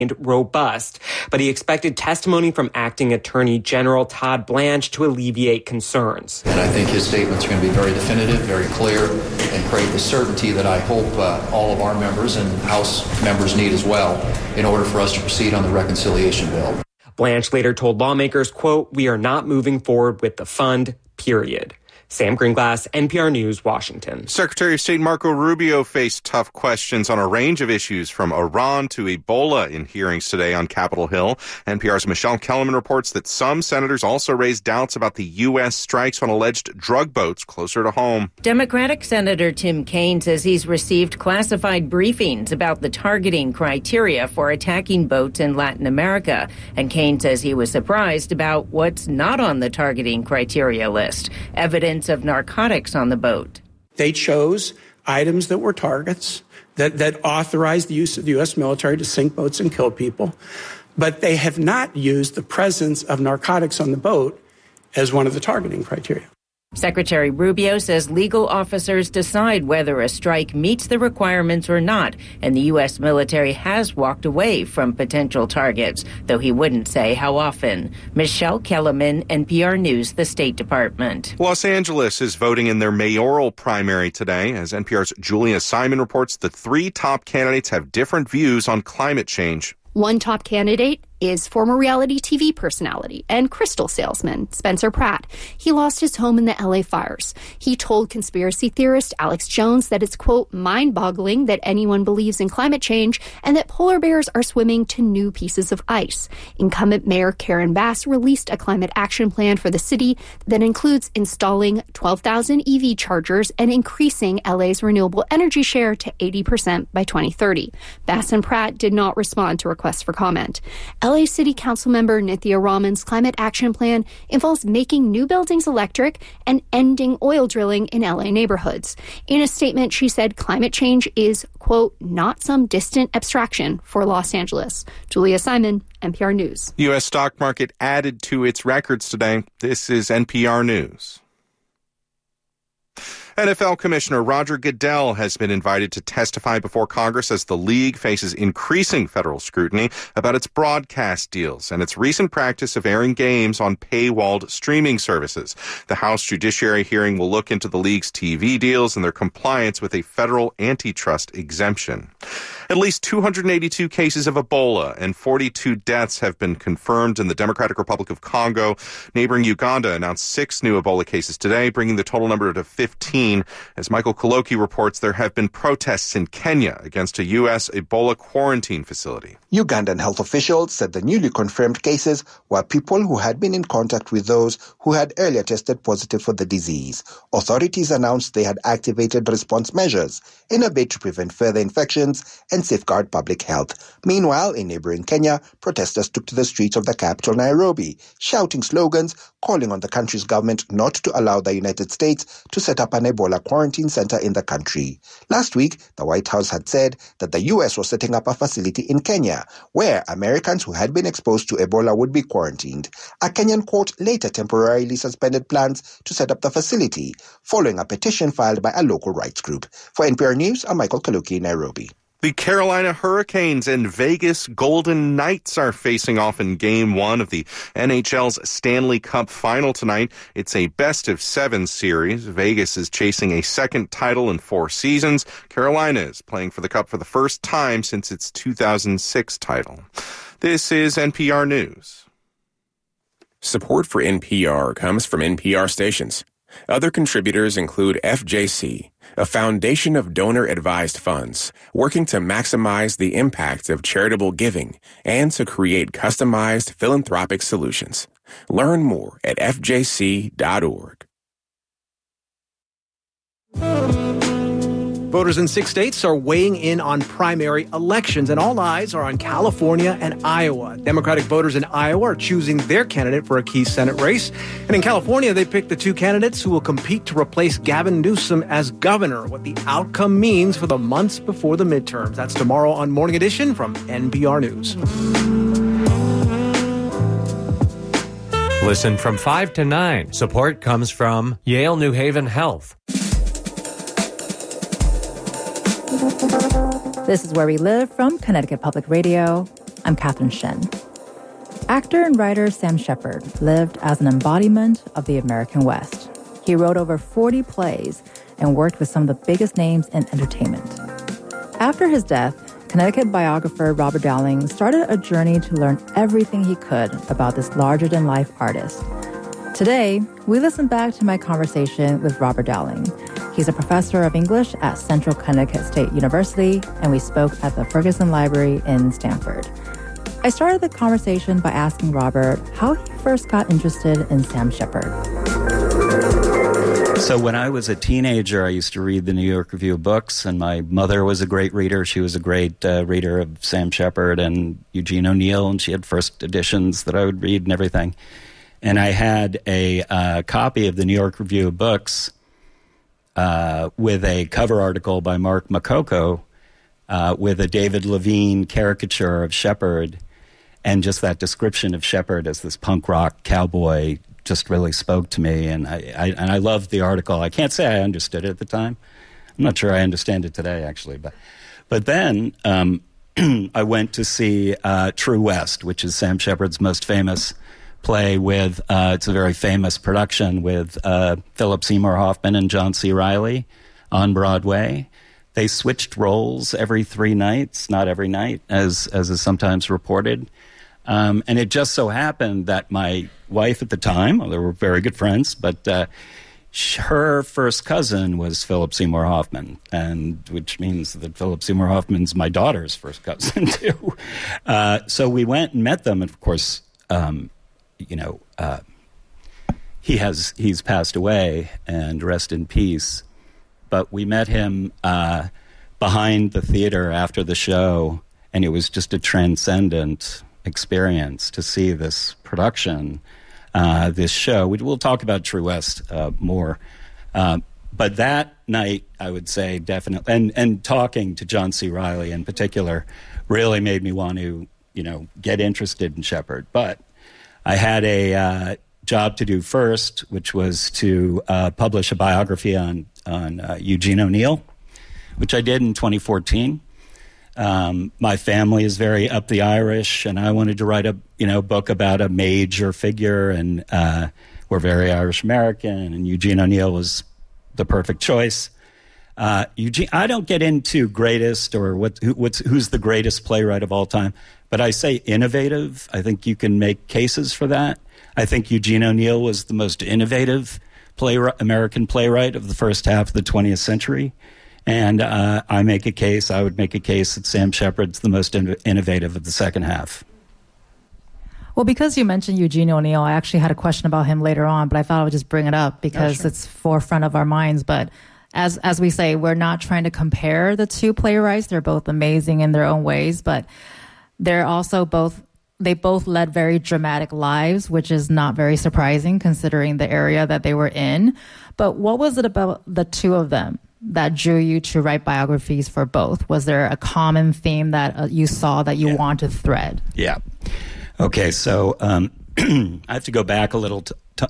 robust, but he expected testimony from Acting Attorney General Todd Blanche to alleviate concerns. And I think his statements are going to be very definitive, very clear, and create the certainty that I hope all of our members and House members need as well in order for us to proceed on the reconciliation bill. Blanche later told lawmakers, quote, "We are not moving forward with the fund, period." Sam Greenglass, NPR News, Washington. Secretary of State Marco Rubio faced tough questions on a range of issues from Iran to Ebola in hearings today on Capitol Hill. NPR's Michelle Kellerman reports that some senators also raised doubts about the U.S. strikes on alleged drug boats closer to home. Democratic Senator Tim Kaine says he's received classified briefings about the targeting criteria for attacking boats in Latin America. And Kaine says he was surprised about what's not on the targeting criteria list. Evidence of narcotics on the boat. They chose items that were targets, that authorized the use of the U.S. military to sink boats and kill people, but they have not used the presence of narcotics on the boat as one of the targeting criteria. Secretary Rubio says legal officers decide whether a strike meets the requirements or not, and the U.S. military has walked away from potential targets, though he wouldn't say how often. Michelle Kellerman, NPR News, the State Department. Los Angeles is voting in their mayoral primary today. As NPR's Julia Simon reports, the three top candidates have different views on climate change. One top candidate is former reality TV personality and crystal salesman Spencer Pratt. He lost his home in the LA fires. He told conspiracy theorist Alex Jones that it's, quote, mind-boggling that anyone believes in climate change and that polar bears are swimming to new pieces of ice. Incumbent Mayor Karen Bass released a climate action plan for the city that includes installing 12,000 EV chargers and increasing LA's renewable energy share to 80% by 2030. Bass and Pratt did not respond to requests for comment. LA City Council member Nithya Raman's climate action plan involves making new buildings electric and ending oil drilling in LA neighborhoods. In a statement, she said climate change is, quote, not some distant abstraction for Los Angeles. Julia Simon, NPR News. The U.S. stock market added to its records today. This is NPR News. NFL Commissioner Roger Goodell has been invited to testify before Congress as the league faces increasing federal scrutiny about its broadcast deals and its recent practice of airing games on paywalled streaming services. The House Judiciary hearing will look into the league's TV deals and their compliance with a federal antitrust exemption. At least 282 cases of Ebola and 42 deaths have been confirmed in the Democratic Republic of Congo. Neighboring Uganda announced 6 new Ebola cases today, bringing the total number to 15. As Michael Koloki reports, there have been protests in Kenya against a U.S. Ebola quarantine facility. Ugandan health officials said the newly confirmed cases were people who had been in contact with those who had earlier tested positive for the disease. Authorities announced they had activated response measures in a bid to prevent further infections and safeguard public health. Meanwhile, in neighboring Kenya, protesters took to the streets of the capital, Nairobi, shouting slogans calling on the country's government not to allow the United States to set up an Ebola quarantine center in the country. Last week, the White House had said that the U.S. was setting up a facility in Kenya where Americans who had been exposed to Ebola would be quarantined. A Kenyan court later temporarily suspended plans to set up the facility following a petition filed by a local rights group. For NPR News, I'm Michael Kaluki, Nairobi. The Carolina Hurricanes and Vegas Golden Knights are facing off in Game 1 of the NHL's Stanley Cup Final tonight. It's a best-of-7 series. Vegas is chasing a second title in 4 seasons. Carolina is playing for the Cup for the first time since its 2006 title. This is NPR News. Support for NPR comes from NPR stations. Other contributors include FJC, a foundation of donor-advised funds working to maximize the impact of charitable giving and to create customized philanthropic solutions. Learn more at fjc.org. Voters in 6 states are weighing in on primary elections, and all eyes are on California and Iowa. Democratic voters in Iowa are choosing their candidate for a key Senate race. And in California, they picked the 2 candidates who will compete to replace Gavin Newsom as governor. What the outcome means for the months before the midterms. That's tomorrow on Morning Edition from NPR News. Listen from 5 to 9. Support comes from Yale New Haven Health. This is Where We Live from Connecticut Public Radio. I'm Catherine Shen. Actor and writer Sam Shepard lived as an embodiment of the American West. He wrote over 40 plays and worked with some of the biggest names in entertainment. After his death, Connecticut biographer Robert Dowling started a journey to learn everything he could about this larger-than-life artist. Today, we listen back to my conversation with Robert Dowling. He's a professor of English at Central Connecticut State University, and we spoke at the Ferguson Library in Stamford. I started the conversation by asking Robert how he first got interested in Sam Shepard. So when I was a teenager, I used to read the New York Review of Books, and my mother was a great reader. She was a great reader of Sam Shepard and Eugene O'Neill, and she had first editions that I would read and everything. And I had a copy of the New York Review of Books with a cover article by Mark Makoko with a David Levine caricature of Shepard, and just that description of Shepard as this punk rock cowboy just really spoke to me, and I loved the article. I can't say I understood it at the time. I'm not sure I understand it today, actually. But then I went to see True West, which is Sam Shepard's most famous play with, it's a very famous production with Philip Seymour Hoffman and John C. Reilly on Broadway. They switched roles every 3 nights, not every night, as is sometimes reported. And it just so happened that my wife at the time, well, they were very good friends, but her first cousin was Philip Seymour Hoffman, and which means that Philip Seymour Hoffman's my daughter's first cousin too. So we went and met them, and of course, he's passed away, and rest in peace. But we met him behind the theater after the show, and it was just a transcendent experience to see this production, this show. We'll talk about True West more. But that night, I would say definitely, and talking to John C. Reilly in particular, really made me want to, get interested in Shepard. But I had a job to do first, which was to publish a biography on Eugene O'Neill, which I did in 2014. My family is very up the Irish, and I wanted to write a book about a major figure, and we're very Irish American, and Eugene O'Neill was the perfect choice. Eugene, I don't get into greatest or who's the greatest playwright of all time, but I say innovative. I think you can make cases for that. I think Eugene O'Neill was the most innovative American playwright of the first half of the 20th century. And I would make a case that Sam Shepard's the most innovative of the second half. Well, because you mentioned Eugene O'Neill, I actually had a question about him later on, but I thought I would just bring it up because it's forefront of our minds. But as we say, we're not trying to compare the two playwrights. They're both amazing in their own ways, but they're also they both led very dramatic lives, which is not very surprising considering the area that they were in. But what was it about the two of them that drew you to write biographies for both? Was there a common theme that you saw that you want to thread? Yeah. Okay, so I have to go back a little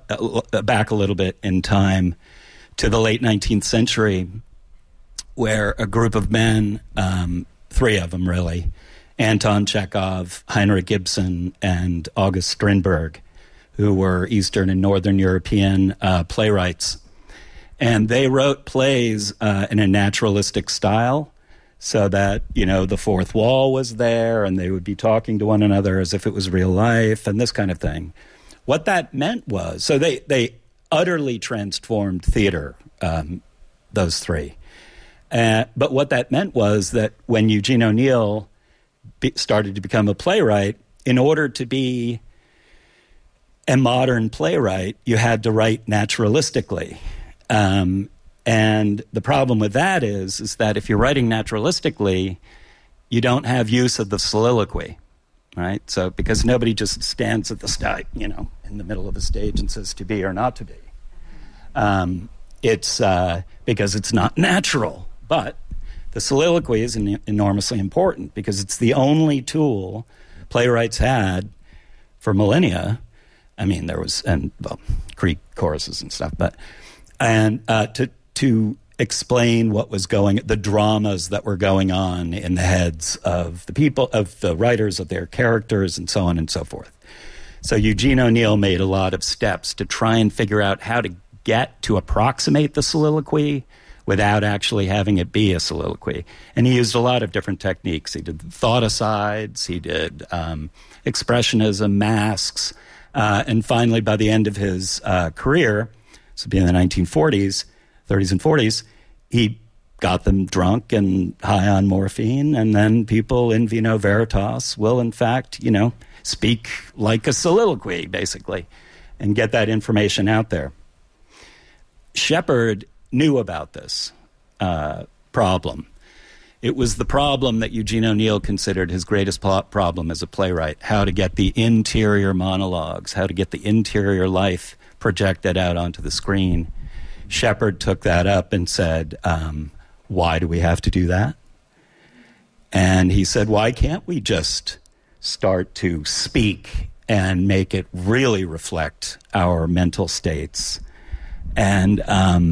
bit in time to the late 19th century, where a group of men, 3 of them really, Anton Chekhov, Heinrich Ibsen, and August Strindberg, who were Eastern and Northern European playwrights. And they wrote plays in a naturalistic style, so that, the fourth wall was there, and they would be talking to one another as if it was real life, and this kind of thing. What that meant was, so they utterly transformed theater, those 3. But what that meant was that when Eugene O'Neill started to become a playwright, in order to be a modern playwright, you had to write naturalistically. And the problem with that is that if you're writing naturalistically, you don't have use of the soliloquy, right? So because nobody just stands at the stage, in the middle of the stage and says to be or not to be. It's because it's not natural. But the soliloquy is enormously important because it's the only tool playwrights had for millennia. I mean, there was Greek choruses and stuff, but to explain the dramas that were going on in the heads of the people, of the writers, of their characters, and so on and so forth. So Eugene O'Neill made a lot of steps to try and figure out how to get to approximate the soliloquy without actually having it be a soliloquy. And he used a lot of different techniques. He did thought asides, he did expressionism, masks, and finally, by the end of his career, this would be in the 1940s, 30s and 40s, he got them drunk and high on morphine, and then people in vino veritas will, in fact, speak like a soliloquy, basically, and get that information out there. Shepard knew about this problem. It was the problem that Eugene O'Neill considered his greatest problem as a playwright, how to get the interior monologues, how to get the interior life projected out onto the screen. Shepard took that up and said, why do we have to do that? And he said, why can't we just start to speak and make it really reflect our mental states and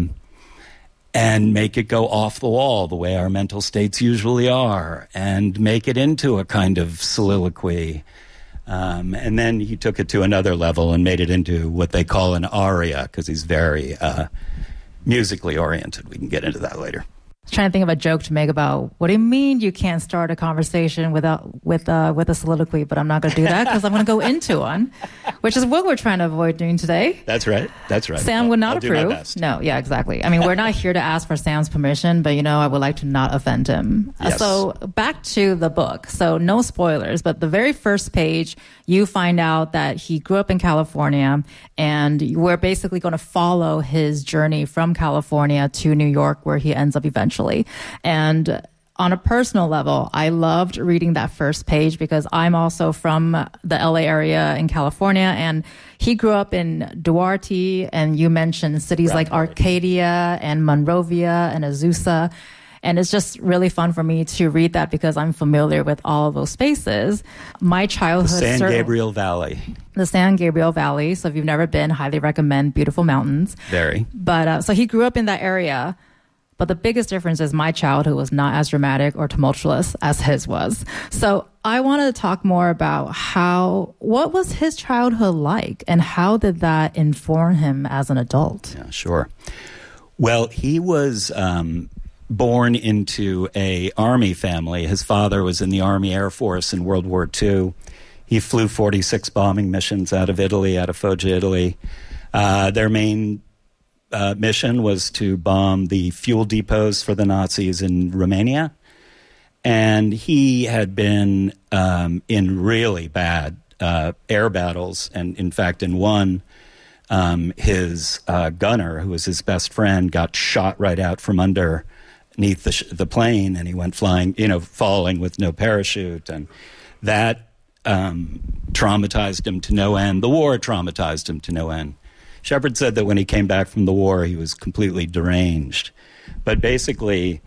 make it go off the wall the way our mental states usually are, and make it into a kind of soliloquy. And then he took it to another level and made it into what they call an aria, because he's very musically oriented. We can get into that later. I was trying to think of a joke to make about, what do you mean you can't start a conversation with a soliloquy? But I'm not going to do that because I'm going to go into one, which is what we're trying to avoid doing today. That's right. Sam would not I'll approve. Do my best. No, yeah, exactly. I mean, we're not here to ask for Sam's permission, but I would like to not offend him. Yes. So back to the book. So no spoilers, but the very first page, you find out that he grew up in California, and we're basically going to follow his journey from California to New York, where he ends up eventually. And on a personal level, I loved reading that first page because I'm also from the LA area in California, and he grew up in Duarte, and you mentioned cities like Arcadia and Monrovia and Azusa. And it's just really fun for me to read that because I'm familiar with all of those spaces. My childhood... The San Gabriel Valley. The San Gabriel Valley. So if you've never been, highly recommend. Beautiful mountains. Very. But so he grew up in that area. But the biggest difference is my childhood was not as dramatic or tumultuous as his was. So I wanted to talk more about what was his childhood like, and how did that inform him as an adult? Yeah, sure. Well, he was born into a Army family. His father was in the Army Air Force in World War II. He flew 46 bombing missions out of Foggia, Italy. Their main mission was to bomb the fuel depots for the Nazis in Romania. And he had been in really bad air battles. And in fact, in one, his gunner, who was his best friend, got shot right out from underneath the plane, and he went flying, falling with no parachute. And that traumatized him to no end. The war traumatized him to no end. Shepard said that when he came back from the war, he was completely deranged. But basically,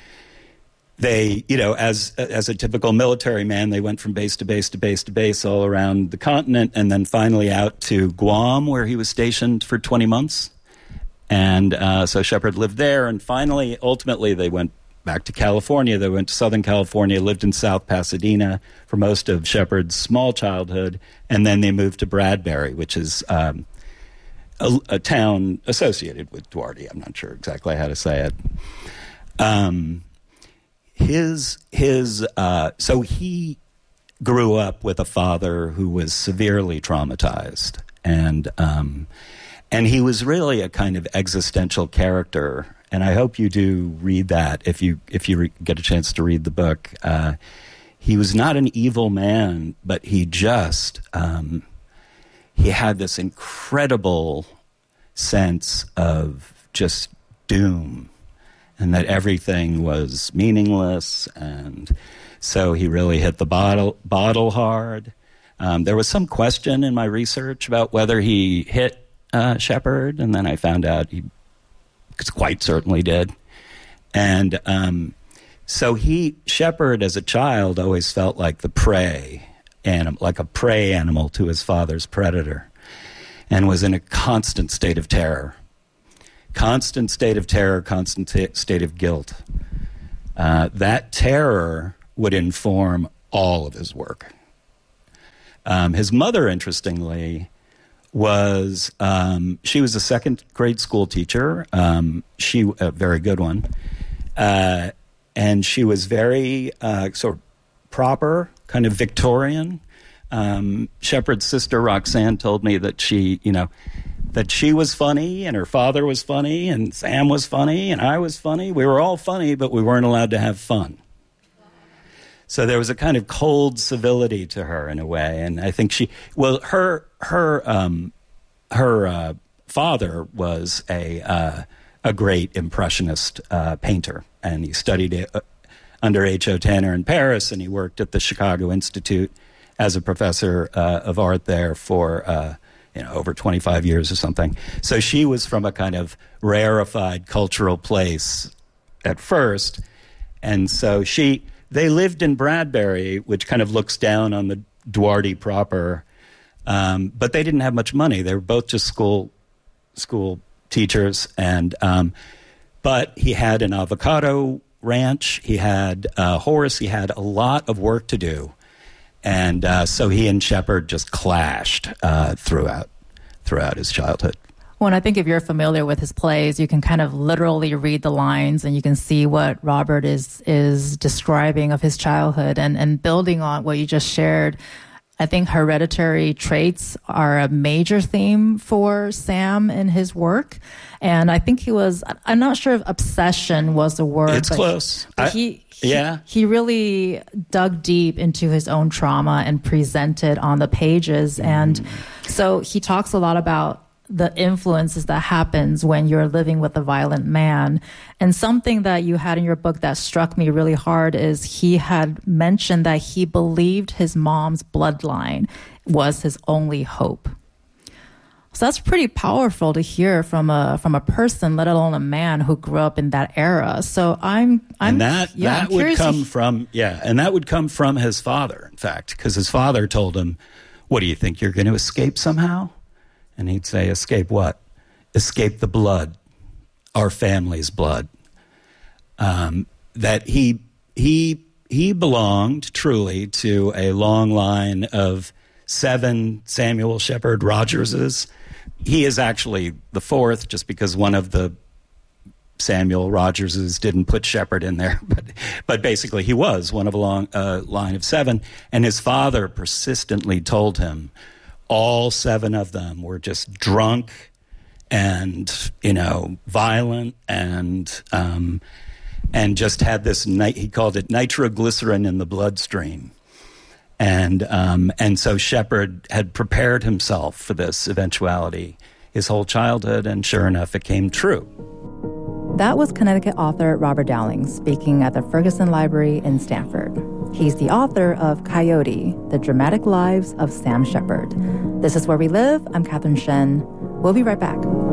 they, as a typical military man, they went from base to base to base to base all around the continent, and then finally out to Guam, where he was stationed for 20 months. And so Shepard lived there, and finally, ultimately, they went back to California. They went to Southern California, lived in South Pasadena for most of Shepard's small childhood, and then they moved to Bradbury, which is... a town associated with Duarte. I'm not sure exactly how to say it. So he grew up with a father who was severely traumatized, and he was really a kind of existential character. And I hope you do read that if you get a chance to read the book. He was not an evil man, but he just he had this incredible sense of just doom, and that everything was meaningless, and so he really hit the bottle hard. There was some question in my research about whether he hit Shepard, and then I found out he quite certainly did. And so Shepard as a child always felt like the prey animal, like a prey animal to his father's predator, and was in a constant state of terror. constant state of terror, constant state of guilt. That terror would inform all of his work. His mother, interestingly, was she was a second grade school teacher. She a very good one, and she was very sort of proper, kind of Victorian. Shepard's sister Roxanne told me that she was funny, and her father was funny, and Sam was funny, and I was funny. We were all funny, but we weren't allowed to have fun. So there was a kind of cold civility to her in a way, and I think her father was a great Impressionist painter, and he studied under H.O. Tanner in Paris, and he worked at the Chicago Institute as a professor of art there for over 25 years or something. So she was from a kind of rarefied cultural place at first, and so they lived in Bradbury, which kind of looks down on the Duarte proper, but they didn't have much money. They were both just school teachers, and but he had an avocado ranch. He had a horse. He had a lot of work to do, and so he and Shepard just clashed throughout his childhood. Well, I think if you're familiar with his plays, you can kind of literally read the lines and you can see what Robert is describing of his childhood. And building on what you just shared, I think hereditary traits are a major theme for Sam in his work. And I think I'm not sure if obsession was the word. It's close. He really dug deep into his own trauma and presented on the pages. And so he talks a lot about the influences that happens when you're living with a violent man. And something that you had in your book that struck me really hard is he had mentioned that he believed his mom's bloodline was his only hope. So that's pretty powerful to hear from a person, let alone a man who grew up in that era. So that would come from his father, in fact, because his father told him, "What do you think, you're going to escape somehow?" And he'd say, "Escape what?" "Escape the blood, our family's blood." That he belonged truly to a long line of 7 Samuel Shepard Rogerses. He is actually the 4th, just because one of the Samuel Rogerses didn't put Shepard in there. But basically, he was one of a line of 7. And his father persistently told him all 7 of them were just drunk and, violent and just had this, he called it nitroglycerin in the bloodstream. And so Shepard had prepared himself for this eventuality his whole childhood, and sure enough, it came true. That was Connecticut author Robert Dowling speaking at the Ferguson Library in Stamford. He's the author of Coyote, The Dramatic Lives of Sam Shepard. This is Where We Live. I'm Catherine Shen. We'll be right back.